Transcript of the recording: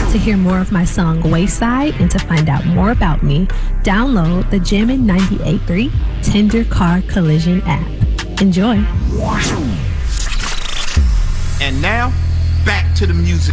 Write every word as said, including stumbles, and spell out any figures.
To hear more of my song Wayside and to find out more about me, download the Jammin' ninety-eight point three Tender Car Collision app. Enjoy. And now, back to the music.